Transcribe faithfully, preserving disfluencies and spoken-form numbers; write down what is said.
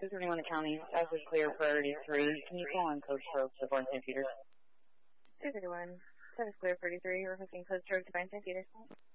two thirty-one the county, as was clear priority three. Can you call on code stroke to Born Saint Peter? two thirty-one, that is clear priority three, requesting code stroke to Born Saint Peter.